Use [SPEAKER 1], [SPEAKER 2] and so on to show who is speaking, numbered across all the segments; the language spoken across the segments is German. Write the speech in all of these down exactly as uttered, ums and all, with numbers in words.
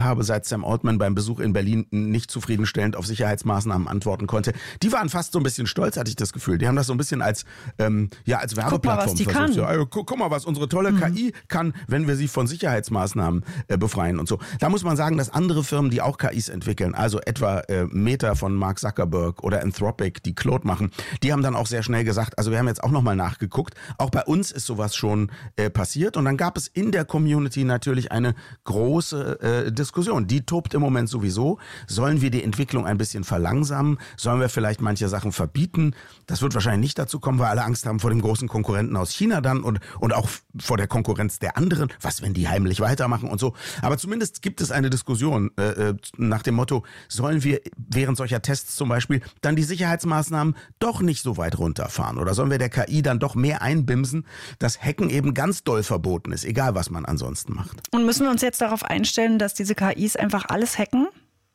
[SPEAKER 1] habe, seit Sam Altman beim Besuch in Berlin nicht zufriedenstellend auf Sicherheitsmaßnahmen antworten konnte. Die waren fast so ein bisschen stolz, hatte ich das Gefühl. Die haben das so ein bisschen als, ähm, ja, als Werbeplattform
[SPEAKER 2] guck mal, was die
[SPEAKER 1] versucht.
[SPEAKER 2] kann.
[SPEAKER 1] Ja, guck, guck mal, was unsere tolle mhm. K I kann, wenn wir sie von Sicherheitsmaßnahmen äh, befreien und so. Da muss man sagen, dass andere Firmen, die auch K Is entwickeln, also etwa äh, Meta von Mark Zuckerberg oder Anthropic, die Claude machen, die haben dann auch sehr schnell gesagt, also wir haben jetzt auch nochmal nachgeguckt, auch bei uns ist sowas schon äh, passiert und dann gab es in der Community natürlich eine große äh, Diskussion. Die tobt im Moment sowieso. Sollen wir die Entwicklung ein bisschen verlangsamen? Sollen wir vielleicht manche Sachen verbieten? Das wird wahrscheinlich nicht dazu kommen, weil alle Angst haben vor dem großen Konkurrenten aus China dann und, und auch vor der Konkurrenz der anderen. Was, wenn die heimlich weitermachen und so? Aber zumindest gibt es eine Diskussion äh, nach dem Motto, sollen wir während solcher Tests zum Beispiel dann die Sicherheitsmaßnahmen doch nicht so weit runterfahren? Oder sollen wir der K I dann doch mehr einbimsen, dass Hacken eben ganz doll verboten ist, egal was man ansonsten macht?
[SPEAKER 2] Und müssen wir uns jetzt darauf einstellen, dass diese K Is einfach alles hacken?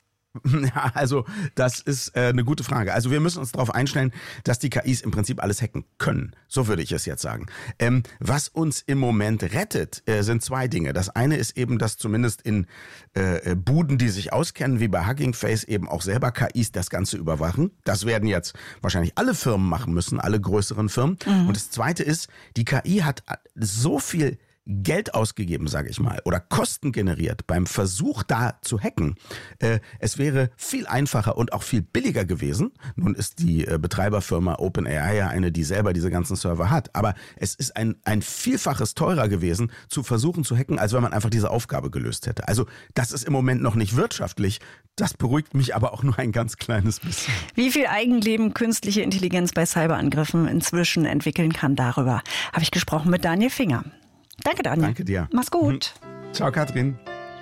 [SPEAKER 1] Ja, also das ist äh, eine gute Frage. Also wir müssen uns darauf einstellen, dass die K Is im Prinzip alles hacken können. So würde ich es jetzt sagen. Ähm, was uns im Moment rettet, äh, sind zwei Dinge. Das eine ist eben, dass zumindest in äh, Buden, die sich auskennen, wie bei Hugging Face, eben auch selber K Is das Ganze überwachen. Das werden jetzt wahrscheinlich alle Firmen machen müssen, alle größeren Firmen. Mhm. Und das zweite ist, die K I hat so viel Geld ausgegeben, sage ich mal, oder Kosten generiert beim Versuch da zu hacken. Äh, es wäre viel einfacher und auch viel billiger gewesen. Nun ist die äh, Betreiberfirma OpenAI ja eine, die selber diese ganzen Server hat. Aber es ist ein, ein Vielfaches teurer gewesen, zu versuchen zu hacken, als wenn man einfach diese Aufgabe gelöst hätte. Also das ist im Moment noch nicht wirtschaftlich. Das beruhigt mich aber auch nur ein ganz kleines bisschen.
[SPEAKER 2] Wie viel Eigenleben künstliche Intelligenz bei Cyberangriffen inzwischen entwickeln kann, darüber habe ich gesprochen mit Daniel Finger. Danke, Daniel.
[SPEAKER 1] Danke dir.
[SPEAKER 2] Mach's gut.
[SPEAKER 1] Ciao, Katrin.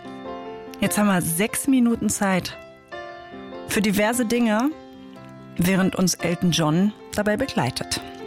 [SPEAKER 2] Jetzt haben wir sechs Minuten Zeit für diverse Dinge, während uns Elton John dabei begleitet.